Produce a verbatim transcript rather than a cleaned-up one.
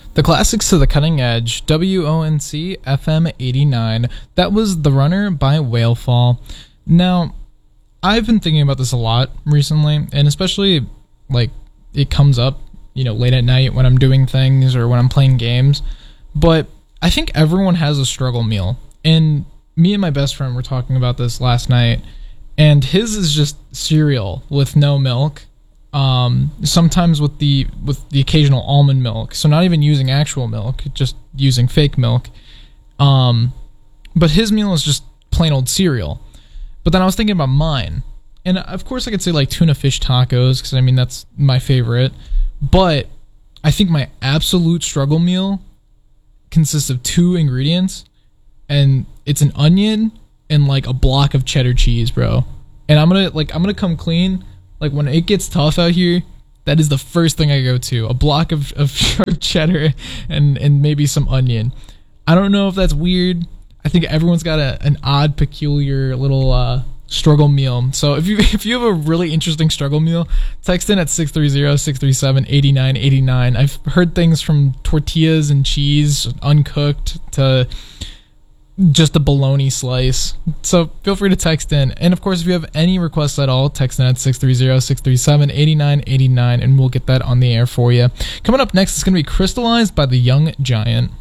The classics to the cutting edge, W O N C F M eighty-nine. That was The Runner by Whalefall. Now, I've been thinking about this a lot recently, and especially, like, it comes up, you know, late at night when I'm doing things or when I'm playing games. But I think everyone has a struggle meal. And me and my best friend were talking about this last night, and his is just cereal with no milk. Um, sometimes with the with the occasional almond milk, so not even using actual milk, just using fake milk. Um, but his meal is just plain old cereal. But then I was thinking about mine, and of course I could say like tuna fish tacos, because I mean that's my favorite. But I think my absolute struggle meal consists of two ingredients, and it's an onion and like a block of cheddar cheese, bro. And I'm gonna like I'm gonna come clean. Like, when it gets tough out here, that is the first thing I go to. A block of, of sharp cheddar and, and maybe some onion. I don't know if that's weird. I think everyone's got a, an odd, peculiar little uh, struggle meal. So if you if you have a really interesting struggle meal, text in at six three zero, six three seven, eight nine eight nine. I've heard things from tortillas and cheese, uncooked, to just a bologna slice. So feel free to text in. And of course, if you have any requests at all, text in at six three zero, six three seven, eight nine eight nine, and we'll get that on the air for you. Coming up next is going to be Crystallized by The Young Giant.